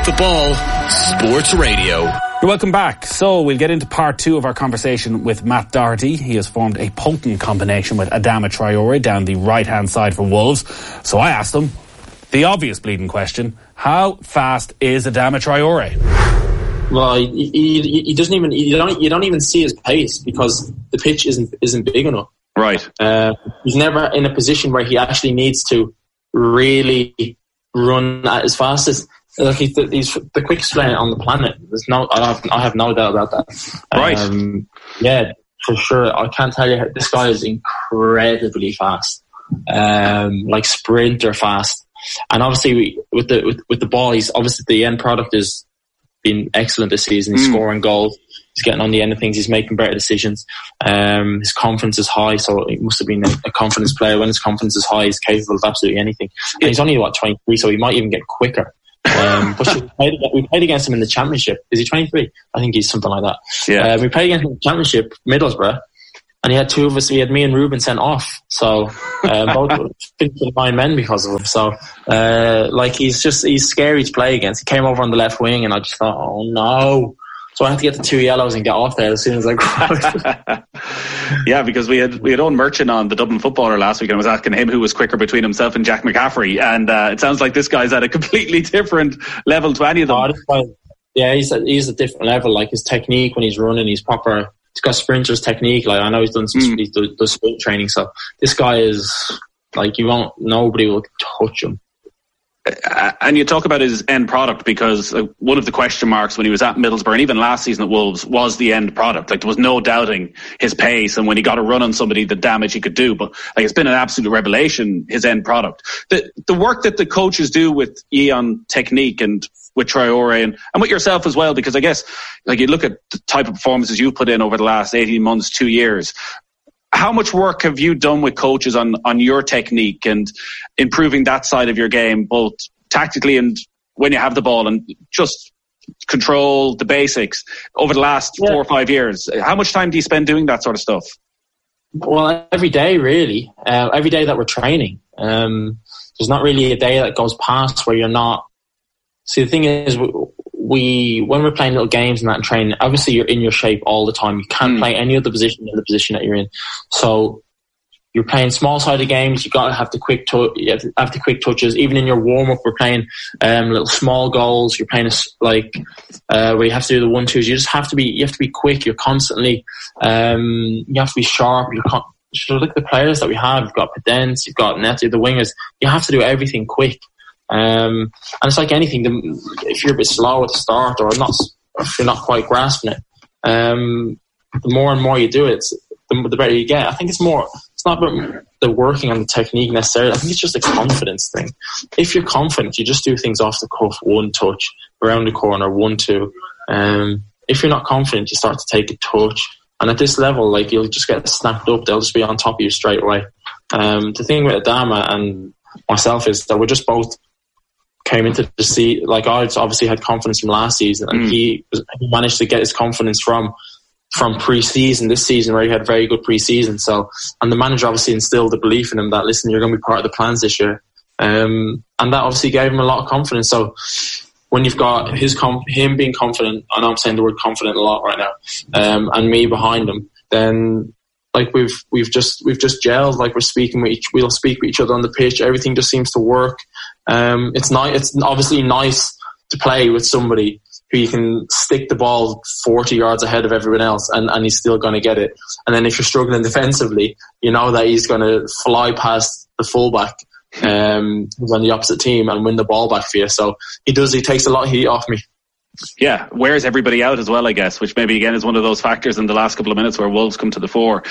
the Ball Sports Radio. You're welcome back. So we'll get into part 2 of our conversation with Matt Doherty. He has formed a potent combination with Adama Traore down the right-hand side for Wolves. So I asked him the obvious bleeding question: how fast is Adama Traore? Well, he doesn't even. You don't even see his pace because the pitch isn't big enough. Right. He's never in a position where he actually needs to really run at his fastest. Look, he's the quickest player on the planet. I have no doubt about that. Right. Yeah, for sure. I can't tell you, this guy is incredibly fast, like sprinter fast. And obviously, with the ball, he's obviously the end product has been excellent this season. He's scoring goals. He's getting on the end of things. He's making better decisions. His confidence is high, so it must have been a confidence player. When his confidence is high, he's capable of absolutely anything. And he's only 23, so he might even get quicker. But we played against him in the Championship. Is he 23? I think he's something like that. Yeah. We played against him in the Championship, Middlesbrough, and he had two of us. He had me and Ruben sent off. So both finished 9 men because of him. So he's scary to play against. He came over on the left wing, and I just thought, oh no. So I had to get the 2 yellows and get off there as soon as I could. Yeah, because we had Owen Merchant on, the Dublin footballer, last week, and I was asking him who was quicker between himself and Jack McCaffrey, and it sounds like this guy's at a completely different level to any of them. He's a different level. Like his technique when he's running, he's proper. He's got sprinter's technique. Like I know he's done some he does sprint training. So this guy is like nobody will touch him. And you talk about his end product, because one of the question marks when he was at Middlesbrough and even last season at Wolves was the end product. Like there was no doubting his pace, and when he got a run on somebody, the damage he could do. But like it's been an absolute revelation, his end product. The work that the coaches do with on technique and with Traore and with yourself as well, because I guess like you look at the type of performances you've put in over the last 18 months, 2 years. How much work have you done with coaches on your technique and improving that side of your game, both tactically and when you have the ball, and just control the basics over the last 4 or 5 years? How much time do you spend doing that sort of stuff? Well, every day, really. Every day that we're training. There's not really a day that goes past where you're not. See, the thing is, when we're playing little games and that and training, obviously you're in your shape all the time. You can't play any other position in the position that you're in. So you're playing small-sided games. You got to have the quick touches. Even in your warm-up, we're playing little small goals. You're playing where you have to do the 1-2s. You have to be quick. You're constantly. You have to be sharp. You should look at the players that we have. You've got Pedence. You've got Neto, the wingers. You have to do everything quick. And it's like anything. If you're a bit slow at the start, or if you're not quite grasping it, the more and more you do it, the better you get. I think it's more. It's not about the working on the technique necessarily. I think it's just a confidence thing. If you're confident, you just do things off the cuff, 1 touch, around the corner, 1-2. If you're not confident, you start to take a touch, and at this level, like you'll just get snapped up. They'll just be on top of you straight away. The thing with Adama and myself is that we're just both came into the season. Like I obviously had confidence from last season, and he managed to get his confidence from pre-season this season, where he had very good pre-season. So, and the manager obviously instilled the belief in him that, listen, you're going to be part of the plans this year, and that obviously gave him a lot of confidence. So when you've got him being confident, I know I'm saying the word confident a lot right now, and me behind him, then like we've just gelled. Like we'll speak with each other on the pitch. Everything just seems to work. It's obviously nice to play with somebody who you can stick the ball 40 yards ahead of everyone else, and he's still going to get it. And then if you're struggling defensively, you know that he's going to fly past the fullback who's on the opposite team and win the ball back for you. So he takes a lot of heat off me. Yeah, wears everybody out as well, I guess, which maybe again is one of those factors in the last couple of minutes where Wolves come to the fore.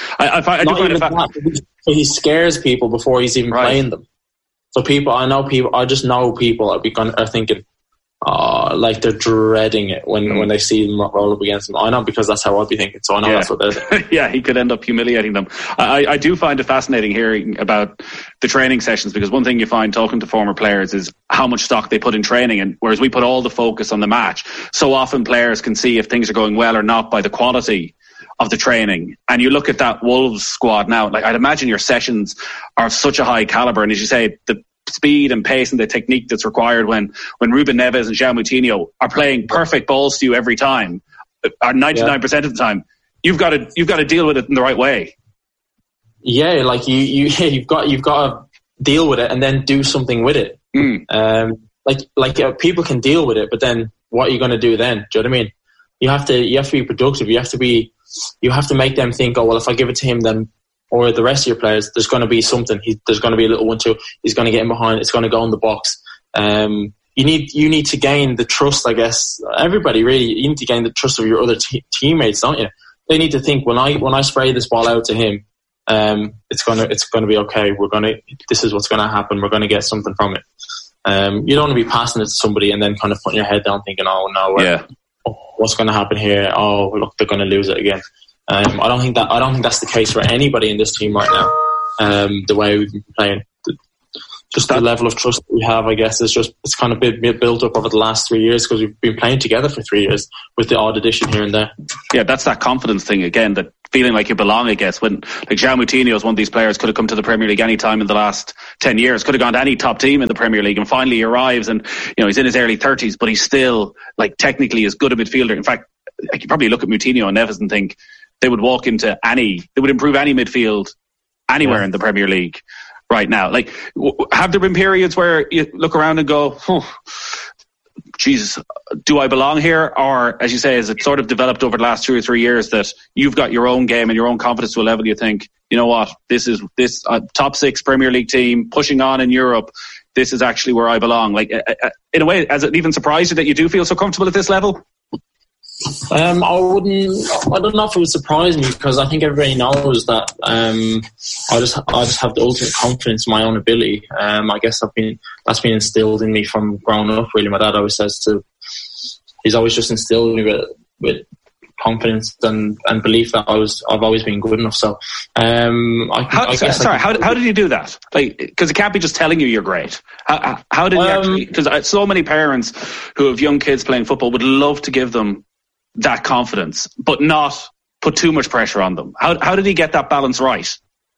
He scares people before he's even playing them. So I just know people are thinking, like they're dreading it when they see them roll up against them. I know, because that's how I'd be thinking, so I know that's what they're thinking. Yeah, he could end up humiliating them. I do find it fascinating hearing about the training sessions, because one thing you find talking to former players is how much stock they put in training, and whereas we put all the focus on the match, so often players can see if things are going well or not by the quality of the training. And you look at that Wolves squad now, like I'd imagine your sessions are of such a high caliber, and as you say, the speed and pace and the technique that's required when Ruben Neves and João Moutinho are playing perfect balls to you every time, or 99% of the time, you've got to deal with it in the right way. Yeah, like you've got to deal with it and then do something with it. People can deal with it, but then what are you going to do then? Do you know what I mean? You have to be productive. You have to make them think, oh well, if I give it to him, then, or the rest of your players, there's going to be something. There's going to be a little 1-2. He's going to get in behind. It's going to go in the box. You need to gain the trust. I guess everybody really. You need to gain the trust of your other teammates, don't you? They need to think when I spray this ball out to him. It's gonna be okay. This is what's gonna happen. We're gonna get something from it. You don't want to be passing it to somebody and then kind of putting your head down, thinking, "Oh no, what's gonna happen here? Oh look, they're gonna lose it again." I don't think that's the case for anybody in this team right now. The way we've been playing, just the level of trust that we have, I guess, it's kind of been built up over the last 3 years because we've been playing together for 3 years with the odd addition here and there. Yeah, that's that confidence thing again, that feeling like you belong, I guess. When like João Moutinho is one of these players, could have come to the Premier League any time in the last 10 years, could have gone to any top team in the Premier League, and finally he arrives and he's in his early 30s, but he's still like technically as good a midfielder. In fact, like, you probably look at Moutinho and Neves and think they would improve any midfield anywhere in the Premier League right now. Like, have there been periods where you look around and go, Jesus, do I belong here? Or, as you say, has it sort of developed over the last 2 or 3 years that you've got your own game and your own confidence to a level you think, you know what, this is top 6 Premier League team pushing on in Europe. This is actually where I belong. Like, in a way, has it even surprised you that you do feel so comfortable at this level? I don't know if it would surprise me, because I think everybody knows that I just have the ultimate confidence in my own ability. I guess that's been instilled in me from growing up, really. My dad always he's always just instilled me with confidence and belief that I've always been good enough. So how did you do that? Like, because it can't be just telling you you're great. How did you actually? Because so many parents who have young kids playing football would love to give them that confidence, but not put too much pressure on them. How did he get that balance right?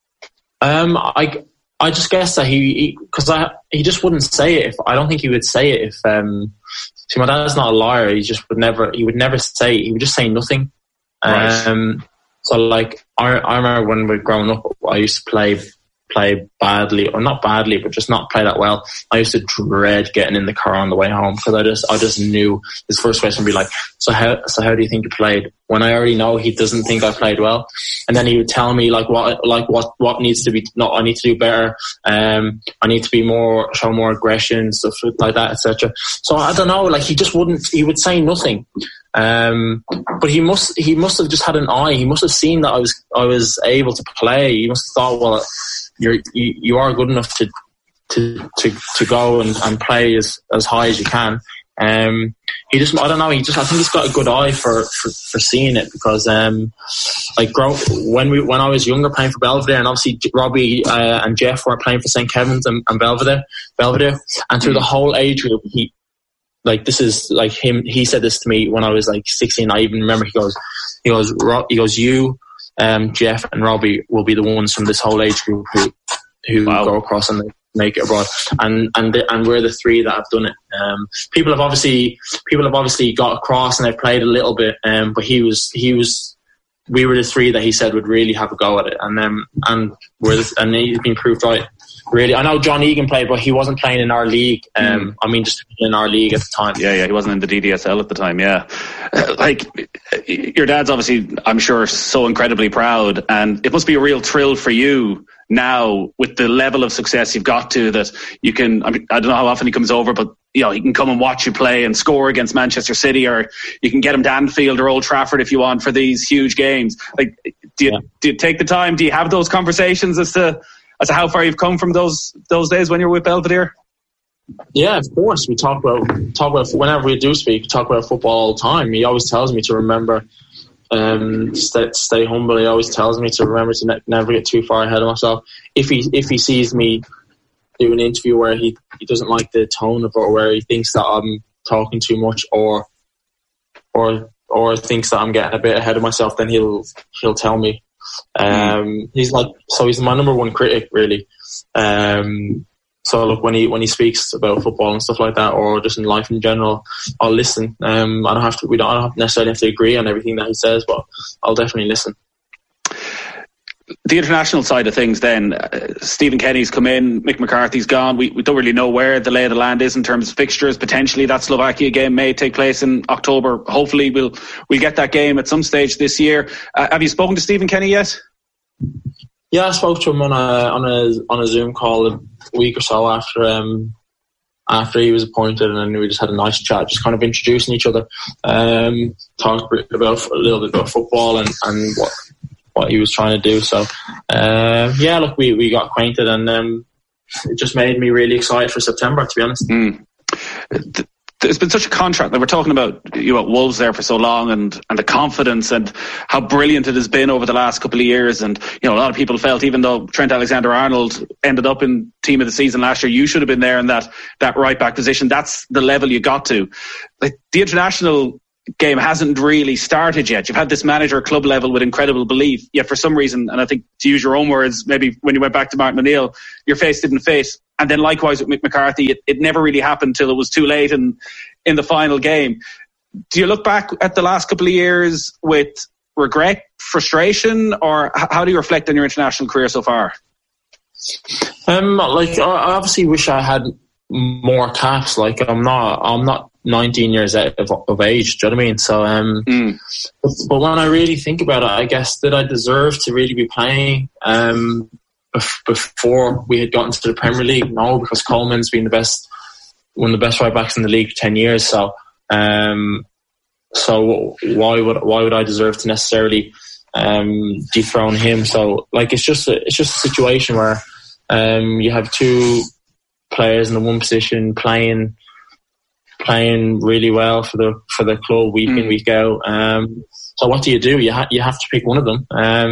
I just guess that he just wouldn't say it. I don't think he would say it if. See, my dad's not a liar. He would never say it. He would just say nothing. Right. So like I remember when we were growing up, I used to play badly, or not badly, but just not play that well. I used to dread getting in the car on the way home, because I just knew his first question would be like, so how do you think you played? When I already know he doesn't think I played well, and then he would tell me what needs to be. No, I need to do better. I need to be show more aggression, stuff like that, etc. So I don't know. Like, he would say nothing. But he must have just had an eye. He must have seen that I was able to play. He must have thought, well, you are good enough to go and play as high as you can. I don't know. I think he's got a good eye for seeing it, because when I was younger playing for Belvedere, and obviously Robbie and Jeff were playing for St. Kevin's and Belvedere, and through the whole age group, he said this to me when I was like 16. I even remember he goes, you, Jeff and Robbie will be the ones from this whole age group who go across and make it abroad, and we're the 3 that have done it. People have obviously got across and they've played a little bit, but we were the 3 that he said would really have a go at it, and he's been proved right. Really, I know John Egan played, but he wasn't playing in our league. Just in our league at the time. Yeah, he wasn't in the DDSL at the time. Yeah, like, your dad's obviously, I'm sure, so incredibly proud, and it must be a real thrill for you now with the level of success you've got to, that you can. I don't know how often he comes over, but he can come and watch you play and score against Manchester City, or you can get him to Anfield or Old Trafford if you want for these huge games. Like, do you take the time? Do you have those conversations as to how far you've come from those days when you were with Belvedere? Yeah, of course. We talk about whenever we do speak, we talk about football all the time. He always tells me to remember, stay humble. He always tells me to remember to never get too far ahead of myself. If he sees me do an interview where he doesn't like the tone of it, or where he thinks that I'm talking too much, or thinks that I'm getting a bit ahead of myself, then he'll tell me. He's my number one critic, really. So look, when he speaks about football and stuff like that, or just in life in general, I'll listen. I don't have to. I don't necessarily have to agree on everything that he says, but I'll definitely listen. The international side of things then, Stephen Kenny's come in, Mick McCarthy's gone. We don't really know where the lay of the land is in terms of fixtures. Potentially that Slovakia game may take place in October. Hopefully we'll get that game at some stage this year. Have you spoken to Stephen Kenny yet? Yeah, I spoke to him on a Zoom call a week or so after he was appointed, and then we just had a nice chat, just kind of introducing each other, talked about a little bit about football and what he was trying to do. So look, we got acquainted, and it just made me really excited for September, to be honest. There's been such a contrast. We're talking about Wolves there for so long, and the confidence and how brilliant it has been over the last couple of years. And a lot of people felt, even though Trent Alexander-Arnold ended up in team of the season last year, you should have been there in that right back position. That's the level you got to. Like, the international game hasn't really started yet. You've had this manager club level with incredible belief, yet for some reason, and I think to use your own words, maybe when you went back to Martin O'Neill, your face didn't fit. And then likewise with Mick McCarthy, it never really happened till it was too late in the final game. Do you look back at the last couple of years with regret, frustration, or how do you reflect on your international career so far? I obviously wish I had more caps. Like, I'm not 19 years out of age. Do you know what I mean? So, but when I really think about it, I guess that I deserve to really be playing before we had gotten to the Premier League. No, because Coleman's been one of the best right backs in the league for 10 years. So, why would I deserve to necessarily dethrone him? So, like, it's just a situation where you have two players in the one position playing really well for the club week in, week out. So what do? You have to pick one of them.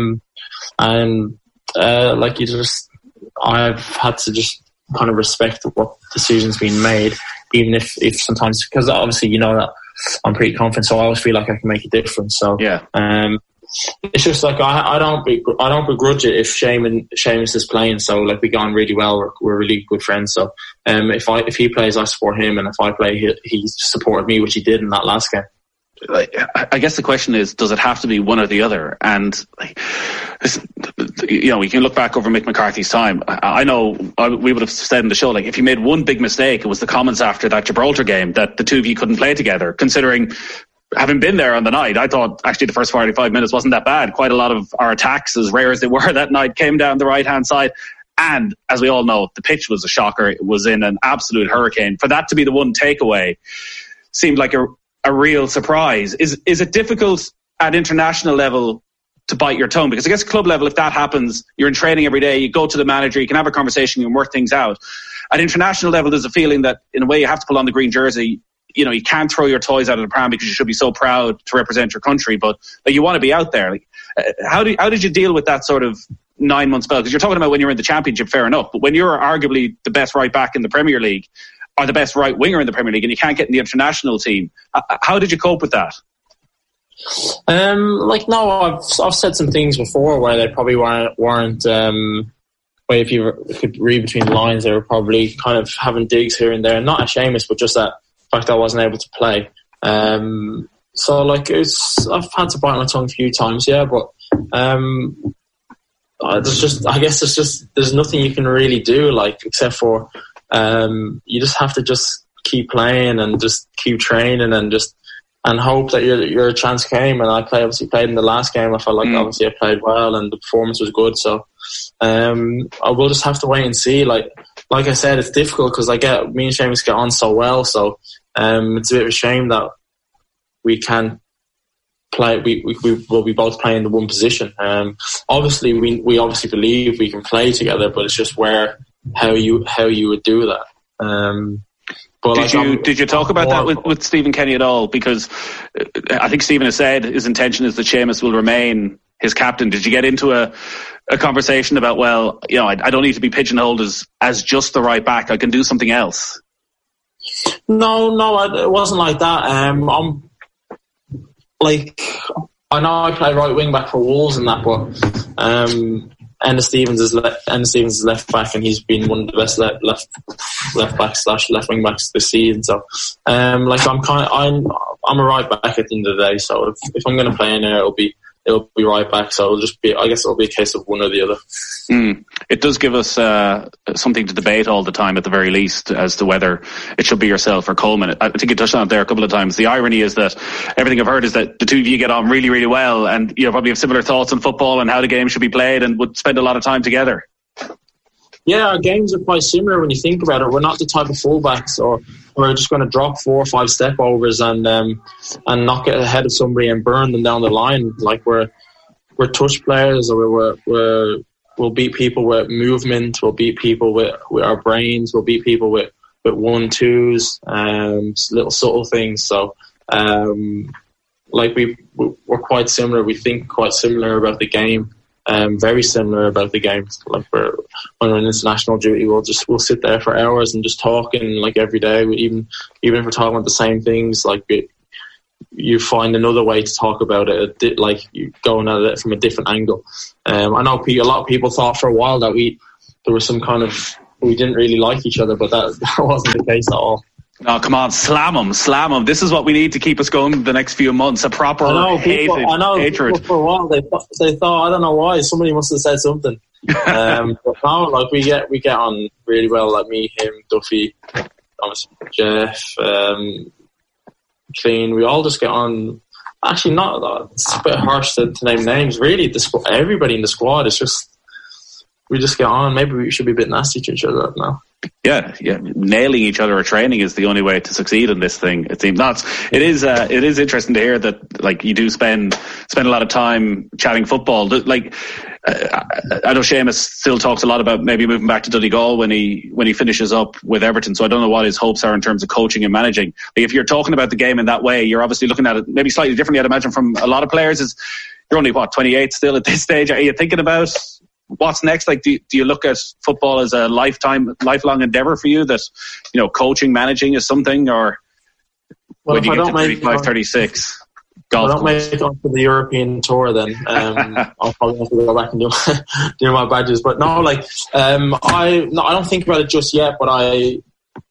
I've had to just kind of respect what decision's been made, even if sometimes, because obviously that I'm pretty confident, so I always feel like I can make a difference. So yeah. It's just like I don't begrudge it if Seamus is playing. So like, we got on really well. We're really good friends. So if he plays, I support him, and if I play, he supported me, which he did in that last game. I guess the question is, does it have to be one or the other? And we can look back over Mick McCarthy's time. I know we would have said in the show, like, if he made one big mistake, it was the comments after that Gibraltar game that the two of you couldn't play together. Considering, having been there on the night, I thought actually the first 45 minutes wasn't that bad. Quite a lot of our attacks, as rare as they were that night, came down the right-hand side. And as we all know, the pitch was a shocker. It was in an absolute hurricane. For that to be the one takeaway seemed like a real surprise. Is it difficult at international level to bite your tongue? Because I guess club level, if that happens, you're in training every day, you go to the manager, you can have a conversation, you can work things out. At international level, there's a feeling that in a way you have to pull on the green jersey. You can't throw your toys out of the pram because you should be so proud to represent your country, but you want to be out there. How did you deal with that sort of 9 month spell? Because you're talking about when you're in the Championship, fair enough, but when you're arguably the best right back in the Premier League, or the best right winger in the Premier League, and you can't get in the international team, how did you cope with that? I've said some things before where they probably weren't where if you could read between the lines, they were probably kind of having digs here and there, not a Seamus, but just that fact I wasn't able to play. I've had to bite my tongue a few times, yeah, but there's nothing you can really do, except for you just have to just keep playing and just keep training and hope that your chance came. And I obviously played in the last game. I felt like obviously I played well and the performance was good. So I will just have to wait and see. Like I said, it's difficult because me and Seamus get on so well. So it's a bit of a shame that we can't play. We will be both playing the one position. Obviously, we obviously believe we can play together, but it's just how you would do that. Did you talk about that with Stephen Kenny at all? Because I think Stephen has said his intention is that Seamus will remain his captain. Did you get into a conversation about, I don't need to be pigeonholed as just the right back, I can do something else? No, it wasn't like that. I know I play right wing back for Wolves and that, but Enna Stevens is left back, and he's been one of the best left backs / left wing backs this season. So, I'm a right back at the end of the day. So if I'm going to play in there, it'll be right back. So I guess it'll be a case of one or the other. It does give us something to debate all the time, at the very least, as to whether it should be yourself or Coleman. I think you touched on it there a couple of times. The irony is that everything I've heard is that the two of you get on really, really well, and you probably have similar thoughts on football and how the game should be played, and would spend a lot of time together. Yeah, our games are quite similar when you think about it. We're not the type of fullbacks, or we're just going to drop 4 or 5 step overs and knock it ahead of somebody and burn them down the line. Like we're touch players, or we'll beat people with movement. We'll beat people with our brains. We'll beat people with 1-2s, little subtle things. So, we're quite similar. We think quite similar about the game. Very similar about the game. Like when we're in international duty, we'll sit there for hours and just talking like every day. Even if we're talking about the same things, like you find another way to talk about it, like you going at it from a different angle. I know a lot of people thought for a while that we didn't really like each other, but that wasn't the case at all. No, come on, slam them. This is what we need to keep us going the next few months. A proper hatred. For a while they thought, I don't know why, somebody must have said something. But now, like we get on really well. Like me, him, Duffy, Jeff, Clean. We all just get on. Actually, not. It's a bit harsh to name names. Really, everybody in the squad is just. We just get on. Maybe we should be a bit nasty to each other now. Yeah. Nailing each other at training is the only way to succeed in this thing. It seems not. It is interesting to hear that, like, you do spend a lot of time chatting football. Like, I know Seamus still talks a lot about maybe moving back to Donegal when he finishes up with Everton. So I don't know what his hopes are in terms of coaching and managing. But if you're talking about the game in that way, you're obviously looking at it maybe slightly differently, I'd imagine, from a lot of players. You're only 28 still at this stage. Are you thinking about what's next? Like, do you look at football as a lifelong endeavour for you, that, you know, coaching, managing is something, or when you get to 35, 36? Golf. I don't make it onto the European tour, then I'll probably have to go back and do my badges. But no, like I don't think about it just yet. But I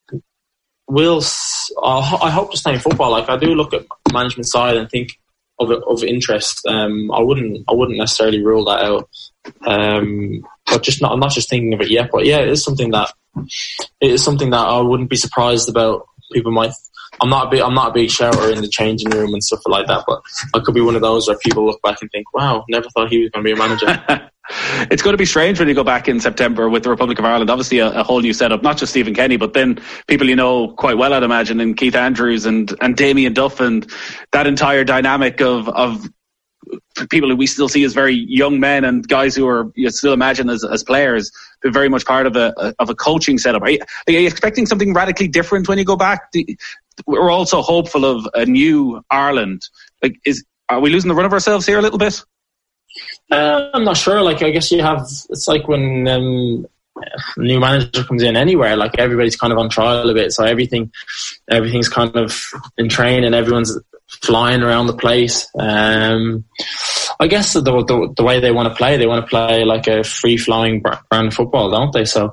hope to stay in football. Like, I do look at management side and think of interest. I wouldn't necessarily rule that out. But I'm not just thinking of it yet. But yeah, it is something that I wouldn't be surprised about. People might. I'm not a big shouter in the changing room and stuff like that, but I could be one of those where people look back and think, wow, never thought he was going to be a manager. It's going to be strange when you go back in September with the Republic of Ireland. Obviously a whole new setup, not just Stephen Kenny, but then people you know quite well, I'd imagine, and Keith Andrews and Damien Duff, and that entire dynamic of people who we still see as very young men and guys who are, you still imagine as players, but very much part of a coaching setup. Are you expecting something radically different when you go back? We're also hopeful of a new Ireland. Like, are we losing the run of ourselves here a little bit? I'm not sure. Like, I guess it's like when a new manager comes in anywhere, like everybody's kind of on trial a bit. So everything's kind of in training, everyone's flying around the place. I guess the way they want to play like a free-flowing brand of football, don't they? So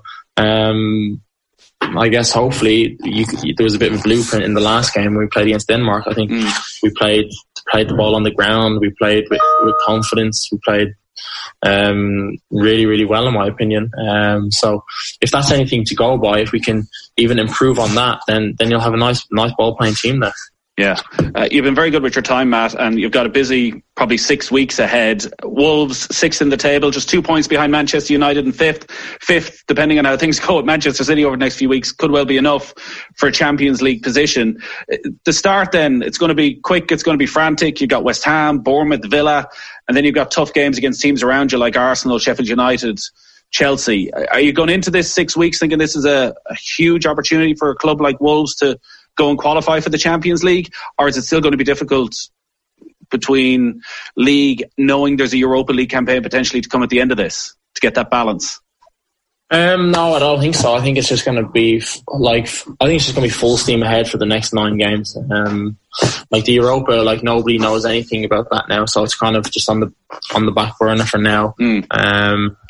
I guess hopefully there was a bit of a blueprint in the last game when we played against Denmark. I think we played the ball on the ground. We played with confidence. We played really, really well, in my opinion. So if that's anything to go by, if we can even improve on that, then you'll have a nice ball playing team there. Yeah. You've been very good with your time, Matt, and you've got a busy probably 6 weeks ahead. Wolves 6th in the table, just 2 points behind Manchester United in 5th. 5th, depending on how things go at Manchester City over the next few weeks, could well be enough for a Champions League position. The start then, it's going to be quick, it's going to be frantic. You've got West Ham, Bournemouth, Villa, and then you've got tough games against teams around you like Arsenal, Sheffield United, Chelsea. Are you going into this 6 weeks thinking this is a huge opportunity for a club like Wolves to go and qualify for the Champions League, or is it still going to be difficult between league, knowing there's a Europa League campaign potentially to come at the end of this, to get that balance? No, I don't think so. I think it's just going to be full steam ahead for the next 9 games. Like the Europa, like nobody knows anything about that now, so it's kind of just on the back burner for now.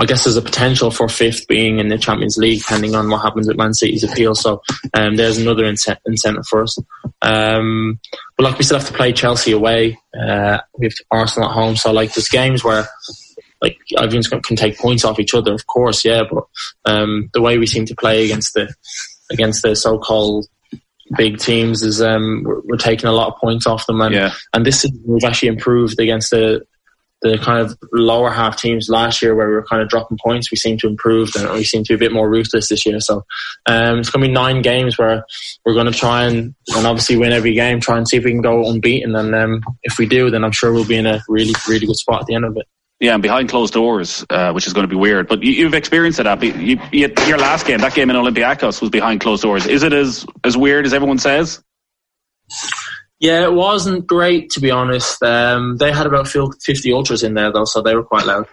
I guess there's a potential for 5th being in the Champions League, depending on what happens with Man City's appeal. So there's another incentive for us. But like, we still have to play Chelsea away. We have Arsenal at home. So like, there's games where like everyone's can take points off each other, of course, yeah. But the way we seem to play against the so-called big teams is we're taking a lot of points off them, and this season we've actually improved against the kind of lower half teams last year where we were kind of dropping points. We seem to improve, and we seem to be a bit more ruthless this year. So it's going to be 9 games where we're going to try and obviously win every game, try and see if we can go unbeaten. And if we do, then I'm sure we'll be in a really, really good spot at the end of it. Yeah, and behind closed doors, which is going to be weird. But you've experienced it, Abby. Your last game, that game in Olympiacos, was behind closed doors. Is it as weird as everyone says? Yeah, it wasn't great, to be honest. They had about 50 ultras in there, though, so they were quite loud.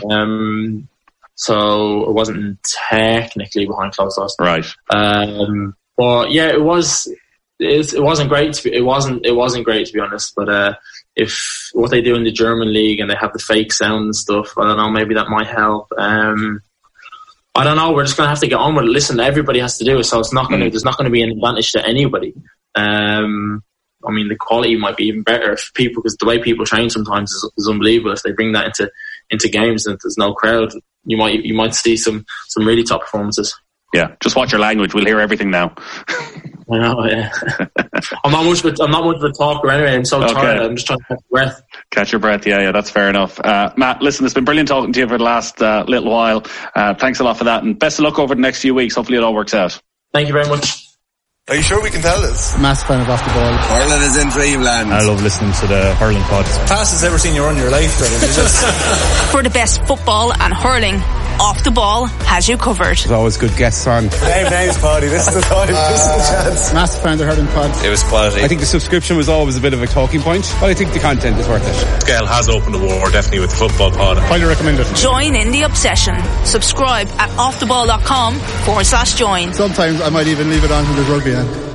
So it wasn't technically behind closed doors. Right. But yeah, it wasn't great. It wasn't great, to be honest. But if what they do in the German league and they have the fake sound and stuff, I don't know, maybe that might help. I don't know. We're just going to have to get on with it. Listen, everybody has to do it, so it's not going to. There's not going to be an advantage to anybody. I mean, the quality might be even better if people, because the way people train sometimes is unbelievable. If they bring that into games and there's no crowd, you might see some really top performances. Yeah, just watch your language. We'll hear everything now. I know, yeah. I'm not much of a talker anyway. I'm so tired. I'm just trying to catch your breath. Catch your breath, yeah, that's fair enough. Matt, listen, it's been brilliant talking to you for the last little while. Thanks a lot for that, and best of luck over the next few weeks. Hopefully it all works out. Thank you very much. Are you sure we can tell this? Massive fan of Off the Ball. Hurling is in dreamland. I love listening to the hurling pod. Fastest ever seen you run in your life. For the best football and hurling, Off the Ball has you covered. There's always good guests on. Names, Paddy. This is the time. This is the chance. Massive fan of the hurling pod. It was quality. I think the subscription was always a bit of a talking point, but I think the content is worth it. Gael has opened the war, definitely, with the football pod. Highly recommend it. Join in the obsession. Subscribe at offtheball.com/join. Sometimes I might even leave it on when there's rugby on.